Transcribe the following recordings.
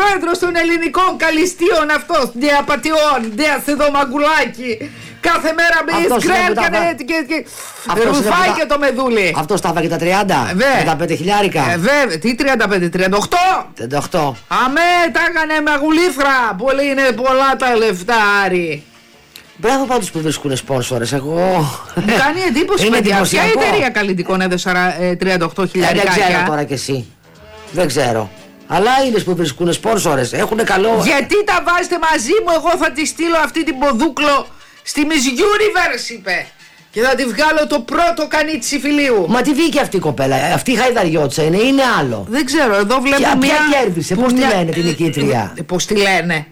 πρόεδρος των ελληνικών καλυστείων αυτός, διαπατιών, διαθεδομαγκουλάκι. Κάθε μέρα με Ισραήλ και ρουφάει και το μεδούλι. Αυτό τα και τα 30, με τα 5 χιλιάρικα. Βέβαια, τι 35, 38. Αμέ, τα έκανε μαγουλήθρα. Πολύ είναι πολλά τα λεφτά, Άρη. Μπράβο πάντως που βρίσκουνε σπόνσορες. Εγώ. Μου κάνει εντύπωση. Ποια εταιρεία καλλιτικών έδωσε 38 χιλιάρικα. Δεν ξέρω τώρα κι εσύ. Δεν ξέρω. Αλλά είναι που βρίσκουνε σπόνσορες. Έχουνε καλό. Γιατί τα βάζετε μαζί μου, εγώ θα τη στείλω αυτή την ποδούκλο στη Miss Universe, είπε. Και θα τη βγάλω το πρώτο κανίτσι φιλίου. Μα τι βγήκε αυτή η κοπέλα, αυτή η χαϊδαριώτσα είναι άλλο. Δεν ξέρω, εδώ βλέπω μια. Ποια κέρδισε, πώς τη λένε την νικήτρια. Πώς τη λένε.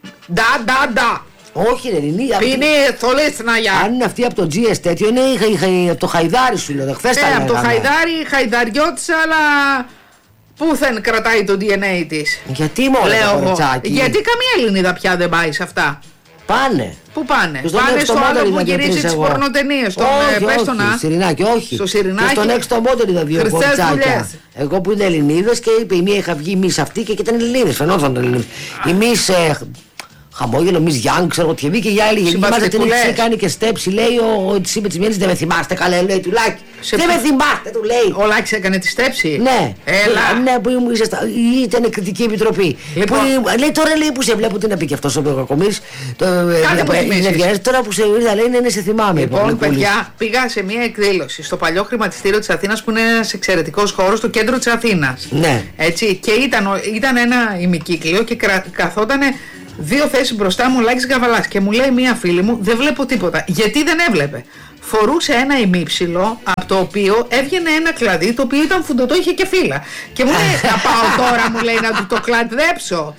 Ντα. Όχι, ρε, είναι. Πίνει θολέσνα για. Αν είναι αυτή από το GS τέτοιο, είναι από το χαϊδάρι σου, λέω. Χθες τα λέγαμε. Από το χαϊδάρι, χαϊδαριώτησα, αλλά. Πού δεν κρατάει το DNA της. Γιατί μόνο το κοριτσάκι. Γιατί καμία Ελληνίδα πια δεν πάει σε αυτά. Πάνε. Πού πάνε. Πάνε στο άλλο που γυρίζει τις πορνοτενίες. Όχι, Σιρινάκι, όχι. Στο Σιρινάκι. Και στον έξω μόντο είδα δύο κοριτσάκια. Εγώ που είναι Ελληνίδες και είπε η μία είχα βγει Miss αυτή και ήταν Ελληνίδες. Φαινόταν Ελληνίδες. Η Miss χαμόγελο, Miss Young, ξέρω τι βγήκε. Και η άλλη γεμάται την έχει κάνει και στέψη. Λέει τη είπε τη μία δεν με θυμάστε καλά, λέει του Λάκη. Δεν με θυμάστε, του λέει. Ο Λάκης έκανε τη στέψη. Ναι. Έλα. Ναι, που ήταν κριτική επιτροπή. Λέει τώρα λέει που σε βλέπω, τι να πει και αυτό ο Κακομοίρης. Τώρα που σε είδα, λέει ναι, σε θυμάμαι. Λοιπόν, παιδιά, πήγα σε μια εκδήλωση στο παλιό χρηματιστήριο της Αθήνας που είναι ένας εξαιρετικός χώρος στο κέντρο της Αθήνας. Ναι. Έτσι, και ήταν ένα ημικύκλιο και καθότανε. Δύο θέσεις μπροστά μου ο Λάκης Γαβαλάς και μου λέει μία φίλη μου, δεν βλέπω τίποτα. Γιατί δεν έβλεπε. Φορούσε ένα ημίψιλο από το οποίο έβγαινε ένα κλαδί το οποίο ήταν φουντωτό, είχε και φύλλα. Και μου λέει, θα πάω τώρα, μου λέει, να του το κλαδέψω.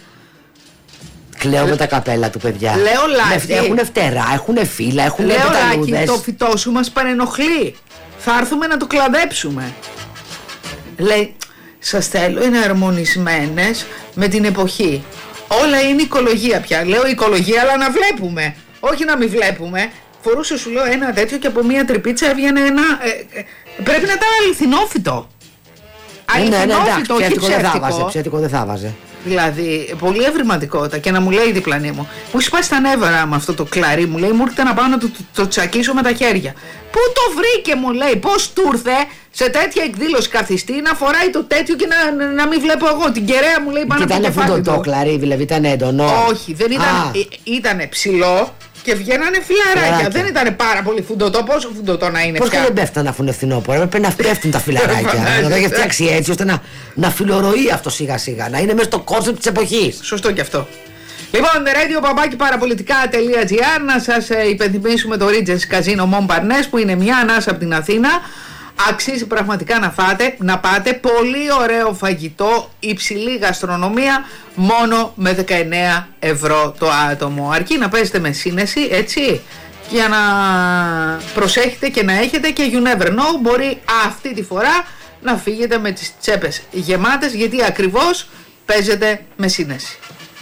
Κλαίω με τα καπέλα του, παιδιά. Λέω Λάκη. Έχουνε φτερά, έχουνε φύλλα, έχουνε πεταλούδες. Λέω Λάκη, το φυτό σου μας παρενοχλεί. Θα έρθουμε να το κλαδέψουμε. Λέει, σας θέλω εναρμονισμένες με την εποχή. Όλα είναι οικολογία πια. Λέω οικολογία, αλλά να βλέπουμε. Όχι να μην βλέπουμε. Φορούσε, σου λέω, ένα τέτοιο και από μία τρυπίτσα έβγαινε ένα. Πρέπει να ήταν αληθινόφυτο. Αληθινόφυτο, όχι ψεύτικο. Ψεύτικο δεν θα βάζε. Δηλαδή, πολύ ευρηματικότητα. Και να μου λέει η διπλανή μου, μου έχει σπάσει τα νεύρα με αυτό το κλαρί, μου λέει, μου έρχεται να πάω να το τσακίσω με τα χέρια. Πού το βρήκε, μου λέει, πώς του ήρθε σε τέτοια εκδήλωση καθιστή να φοράει το τέτοιο και να μην βλέπω εγώ. Την κεραία μου λέει πάνω από το κεφάλι. Ήταν φουντωτό κλαρί, δηλαδή ήταν έντονο. Όχι, δεν ήταν. Ήτανε ψηλό. Και βγαίνανε φιλαράκια. Δεν ήταν πάρα πολύ φουντωτό. Πόσο φουντωτό να είναι. Πώς και δεν πέφτουν να φουν φθινόπωρο. Έπρεπε να πέφτουν τα φιλαράκια. Να το έχει φτιάξει έτσι ώστε να φιλορροεί αυτό σιγά σιγά. Να είναι μέσα στο κόνσεπτ της εποχής. Σωστό και αυτό. Λοιπόν, radio.parapolitica.gr. Να σας υπενθυμίσουμε το Regents Casino Montparnasse που είναι μια ανάσα από την Αθήνα. Αξίζει πραγματικά να πάτε. Πολύ ωραίο φαγητό, υψηλή γαστρονομία, μόνο με 19 ευρώ το άτομο. Αρκεί να παίζετε με σύνεση, έτσι, για να προσέχετε και να έχετε και you never know, μπορεί αυτή τη φορά να φύγετε με τις τσέπες γεμάτες, γιατί ακριβώς παίζετε με σύνεση.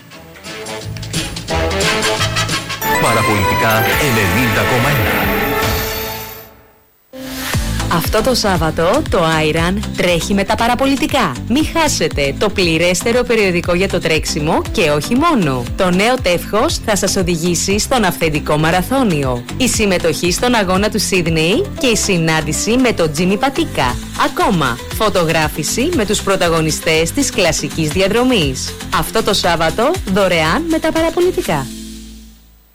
Παραπολιτικά 90,1. Αυτό το Σάββατο το Iron τρέχει με τα παραπολιτικά. Μην χάσετε το πληρέστερο περιοδικό για το τρέξιμο και όχι μόνο. Το νέο τεύχος θα σας οδηγήσει στον αυθεντικό μαραθώνιο. Η συμμετοχή στον αγώνα του Σίδνεϊ και η συνάντηση με τον Τζίμι Πατίκα. Ακόμα, φωτογράφηση με τους πρωταγωνιστές της κλασικής διαδρομής. Αυτό το Σάββατο δωρεάν με τα παραπολιτικά.